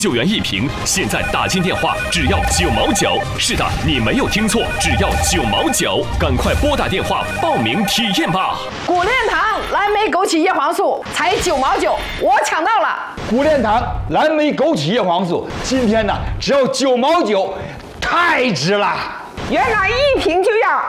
9元一瓶，现在打进电话只要9毛9。是的，你没有听错，只要9毛9，赶快拨打电话报名体验吧。 古炼堂蓝莓枸杞叶黄素才9毛9，我抢到了。 古炼堂蓝莓枸杞叶黄素，今天呢只要9毛9，太值了。 原来一瓶就要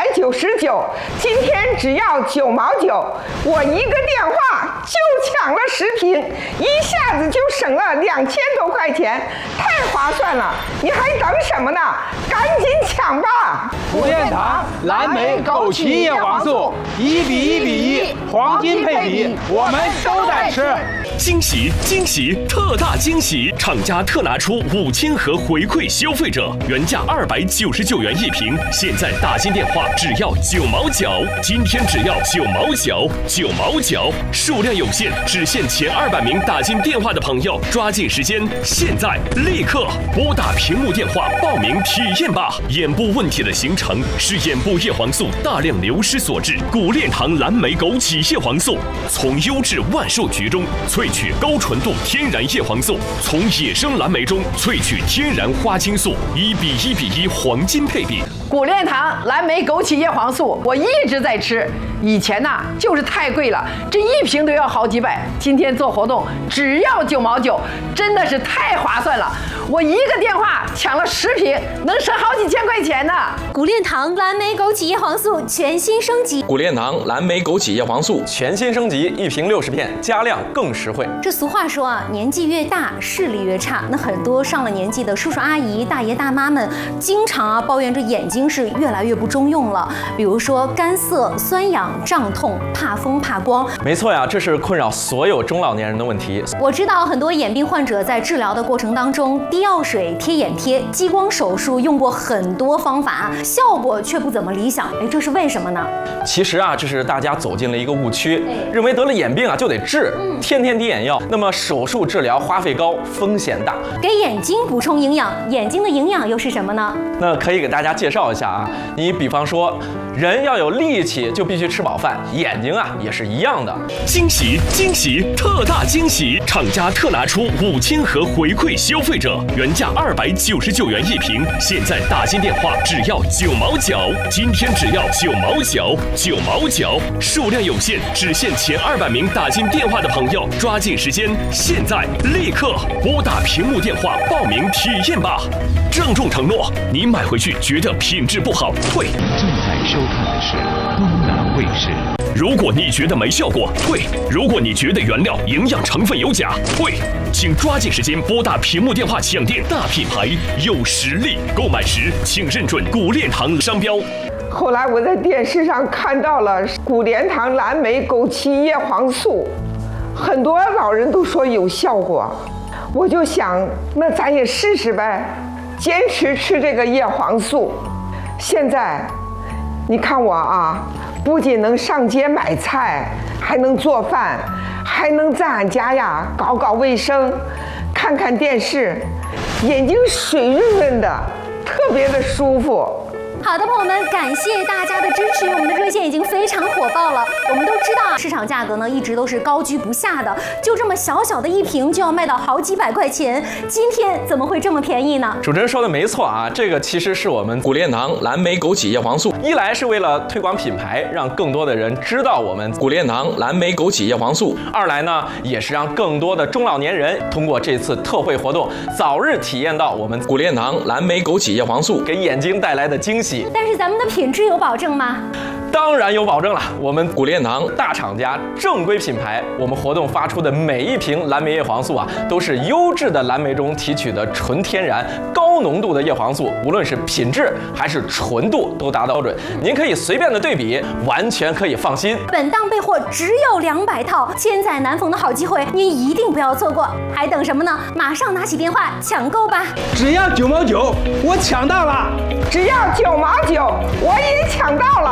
299，今天只要9毛9，我一个电话就抢了10瓶，一下子就省了2000多块钱，太划算了！你还等什么呢？赶紧抢吧！ 古炼堂蓝莓枸杞叶黄素1比1比1，黄金配比，我们都在吃。 惊喜惊喜，特大惊喜！厂家特拿出5000盒回馈消费者，原价299元一瓶，现在打进电话只要9毛9，今天只要9毛9，9毛9，数量有限，只限前200名打进电话的朋友，抓紧时间，现在立刻拨打屏幕电话报名体验吧！眼部问题的形成是眼部叶黄素大量流失所致，古炼堂蓝莓枸杞叶黄素从优质万寿菊中萃取高纯度天然叶黄素，从野生蓝莓中萃取天然花青素，1比1比1黄金配比。 古炼堂蓝莓枸杞叶黄素我一直在吃，以前呢就是太贵了，这一瓶都要好几百，今天做活动只要9毛9，真的是太划算了。我一个电话抢了10瓶，能省好几千块钱呢。 古炼堂蓝莓枸杞叶黄素全新升级， 古炼堂蓝莓枸杞叶黄素全新升级，一瓶60片，加量更实惠。 这俗话说啊，年纪越大视力越差。那很多上了年纪的叔叔阿姨、大爷大妈们，经常抱怨这眼睛是越来越不中用了。比如说干涩、酸痒、胀痛、怕风怕光。 没错呀，这是困扰所有中老年人的问题。 我知道很多眼病患者在治疗的过程当中，滴药水、贴眼贴、激光手术用过很多方法，效果却不怎么理想。这是为什么呢？ 其实啊，这是大家走进了一个误区，认为得了眼病啊就得治，天天滴眼药。那么手术治疗花费高，风险大。 给眼睛补充营养，眼睛的营养又是什么呢？ 那可以给大家介绍一下啊，你比方说，人要有力气就必须吃饱饭，眼睛啊也是一样的。 惊喜惊喜，特大惊喜！厂家特拿出5000盒回馈消费者，原价299元一瓶，现在打进电话只要9毛9，今天只要9毛9，9毛9，数量有限，只限前200名打进电话的朋友，抓紧时间，现在立刻拨打屏幕电话报名体验吧！郑重承诺，你买回去觉得品质不好，退。 正在收看的是东南卫视。 如果你觉得没效果，退；如果你觉得原料营养成分有假，退。请抓紧时间拨打屏幕电话抢店，大品牌有实力，购买时请认准古炼堂商标。 后来我在电视上看到了古炼堂蓝莓枸杞叶黄素，很多老人都说有效果，我就想，那咱也试试呗，坚持吃这个叶黄素。现在，你看我啊，不仅能上街买菜，还能做饭，还能在俺家呀搞搞卫生，看看电视，眼睛水润润的，特别的舒服。 好的，朋友们，感谢大家的支持，我们的热线已经非常火爆了。我们都知道，市场价格呢一直都是高居不下的，就这么小小的一瓶就要卖到好几百块钱，今天怎么会这么便宜呢？ 主持人说的没错啊，这个其实是我们古炼堂蓝莓枸杞叶黄素， 一来是为了推广品牌，让更多的人知道我们古炼堂蓝莓枸杞叶黄素； 二来呢，也是让更多的中老年人通过这次特惠活动，早日体验到我们古炼堂蓝莓枸杞叶黄素给眼睛带来的惊喜。 但是咱们的品质有保证吗？ 当然有保证了，我们古炼堂大厂家正规品牌，我们活动发出的每一瓶蓝莓叶黄素啊，都是优质的蓝莓中提取的纯天然高浓度的叶黄素，无论是品质还是纯度都达到标准，您可以随便的对比，完全可以放心。 本档备货只有200套，千载难逢的好机会，您一定不要错过，还等什么呢？马上拿起电话抢购吧！ 只要9毛9，我抢到了！ 只要9毛9，我也抢到了！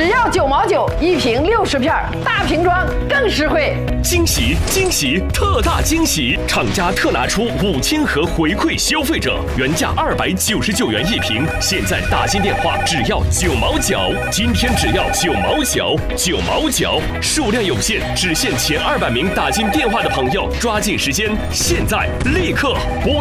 只要9毛9一瓶60片，大瓶装更实惠。 惊喜惊喜特大惊喜！厂家特拿出5000盒回馈消费者，原价299元一瓶，现在打进电话只要9毛9，今天只要9毛9，9毛9，数量有限，只限前200名打进电话的朋友，抓紧时间，现在立刻拨。